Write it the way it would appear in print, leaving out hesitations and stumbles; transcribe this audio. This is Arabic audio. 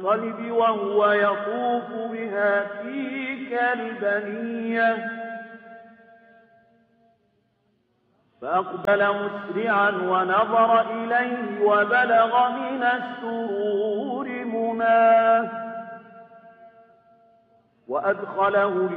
القلب وهو يطوف بها تلك البنية فأقبل مسرعا ونظر إليه وبلغ من السرور مناه وأدخله